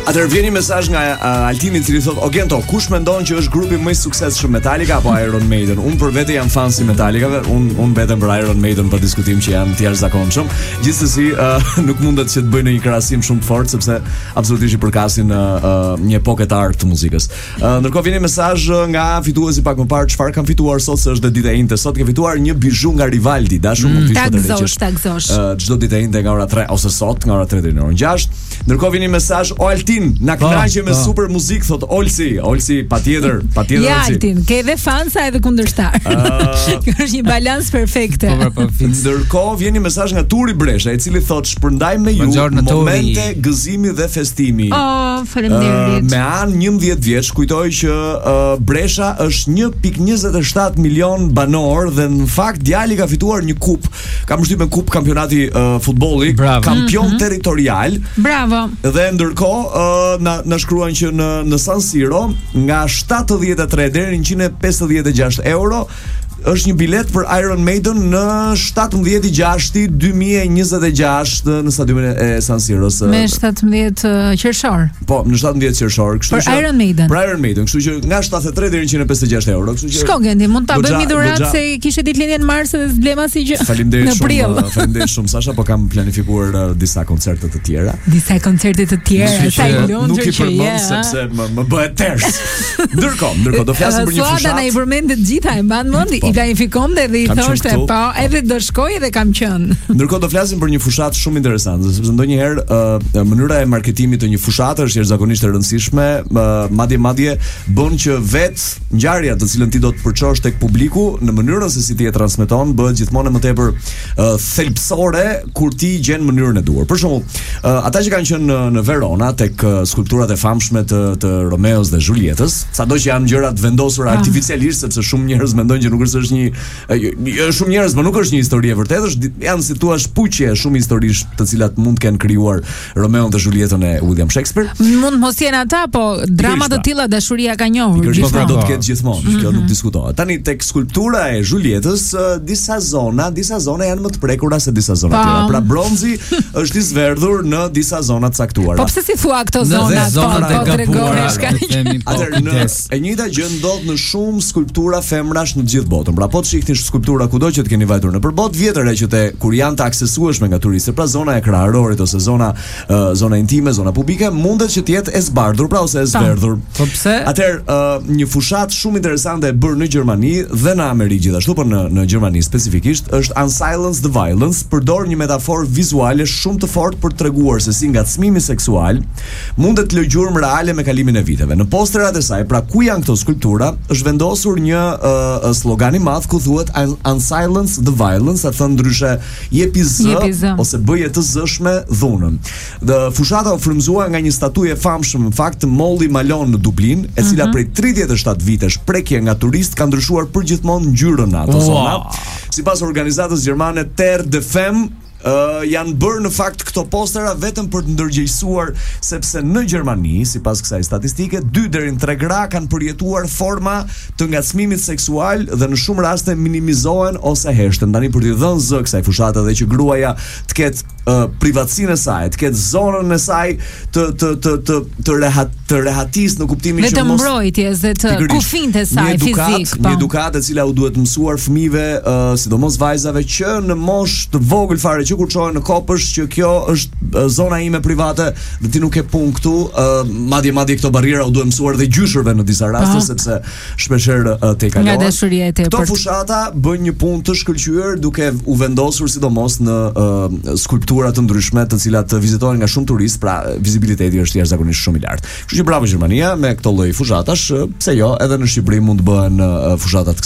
Atëherë vjen një mesazh nga Altini, i cili thotë: "Ogento, kush mendon që është grupi më i suksesshëm Metallica apo Iron Maiden?" Unë për vete jam fan si Metallicave, unë vetëm për Iron Maiden për diskutim që janë të jashtëzakonshëm. Gjithsesi, nuk mundet që të bëj një krahasim shumë të fortë sepse absolutisht i përkasin një epokë të artë të muzikës. Ndërkohë vjen një mesazh nga fituesi pak më parë, çfarë kanë fituar sot, se është ditë e inte. Sot ke fituar një bizhu nga Rivaldi, dashur mund të takzosh. Çdo ditë e inte nga ora 3 ose sot nga ora 3 deri në orën 6. Ndërkohë vjen një mesazh: "O Altin, na kënaqe me super muzikë", thot Olsi, patjetër ja, Olsi. Altin, ke edhe fansa edhe kundërshtar. Kjo është një balans perfekte. Ndërkohë vjen një mesazh nga Turi Bresha, i cili thot: "Shpërndaj me ju momente gëzimi dhe festimi." Faleminderit. Me anë 11 vjeç, kujtoj që Bresha është 1.27 milion banor dhe në fakt djali ka fituar një kup. Ka mbështypen kup kampionati futbolli, kampion territorial. Bravo. Dhe ndërkohë na shkruan që në San Siro nga 73 deri në 156 euro është një bilet për Iron Maiden në 17/6/2026 në stadiumin e San Siros. Me 17 qershor. Po, në 17 qershor, kështu që për Iron Maiden. Për Iron Maiden, kështu që nga 73 deri në 156 euro, kështu që shko Gendi, mund ta bëjmë dhuratë se kishe ditëlindjen në mars dhe s'blem asgjë gjë. Faleminderit shumë Sasha, po kam planifikuar disa koncerte të tjera. Sa i lumtur nuk i përmend sepse më bëhet ters. Ndërkohë do flasim për një fushatë. Suada na i përmendet gjitha, e mban mend, i planifikonte dhe i thoshte po, edhe do shkoj dhe kam qenë. Ndërkohë do flasim për një fushatë shumë interesante, sepse ndonjëherë mënyra e marketimit të një fushate është jashtëzakonisht e rëndësishme, madje bën që vetë ngjarja të cilën ti do të përçosh tek publiku në mënyrën se si ti e transmeton bëhet gjithmonë më tepër thelbësore kur ti gjen mënyrën e duhur. Për shembull, ata që kanë qenë në Verona tek skulpturat e famshme të Romeos dhe Julietës, sado që janë gjëra të vendosura artificialisht, sepse shumë njerëz mendojnë që nuk është shumë njerëz, por nuk është një histori e vërtetë, janë si thua shpuqje shumë historish të cilat mund të kenë krijuar Romeo dhe Julietën e William Shakespeare. Mund mos jenë ata, po drama të tilla dashuria ka njohur. Gjithmonë do të ketë gjithmonë, kjo nuk diskutohet. Tani tek skulptura e Julietës, disa zona janë më të prekura se disa zona tjera. Pra bronzi është i zverdhur në disa zona të caktuara. Po pse si thua këto zona? E njëjta gjë ndodh në shumë skulptura femrash në të gjithë botën. Pra po të shihni skulptura kudo që të keni vajtur në përbot, vjetër e që kur janë të aksesueshme nga turistët, pra zona e kraharorit ose zona intime, zona publike, mundet që të jetë e zbardhur, pra ose e zverdhur. Po pse? Atëherë, një fushatë shumë interesante e bërë në Gjermani dhe në Amerikë gjithashtu, por në Gjermani specifikisht, është Unsilence the Violence, përdor një metaforë vizuale shumë të fortë për treguar se si ngacmimi seksual mundet të lë gjurmë reale me kalimin e viteve. Në posterat e saj, pra ku janë këto skulptura, është vendosur një slogan i madh ku thuhet Unsilence the Violence, atë thënë ndryshe jepi zë ose bëje të zëshme dhunën. Dhe fushata u frymëzua nga një statuje e famshme, në fakt Molly Malone në Dublin, e cila prej 37 vitesh prekje nga turist ka ndryshuar përgjithmonë ngjyrën në ato zona. Sipas organizatës gjermane Terre de Femme, janë bërë në fakt këto postera vetëm për të ndërgjegjësuar sepse në Gjermani, sipas kësaj statistike, 2 deri në 3 gra kanë përjetuar forma të ngacmimit seksual dhe në shumë raste minimizohen ose heshten. Tani për t'i dhënë zë kësaj fushate dhe që gruaja të ketë privatësinë e saj, të ketë zonën e saj të rehatis në kuptimin që mos mbrojtjes dhe të kufijtë e saj fizik, një edukatë e cila u duhet mësuar fëmijëve, sidomos vajzave që në moshë të vogël fare që kur çohen në kopësh që kjo është zona ime private dhe ti nuk ke punë këtu, madje këto barriera u duhet mësuar dhe gjyshërve në disa raste sepse shpeshherë te kalohet. Nga dashuria e tepërt. Këto fushata bën një punë të shkëlqyer duke u vendosur sidomos në skulptura të ndryshme të cilat vizitohen nga shumë turistë, pra vizibiliteti është jashtëzakonisht shumë i lartë. Kështu që bravo Gjermania me këto lloj fushatash, pse jo, edhe në Shqipëri mund të bëhen fushatat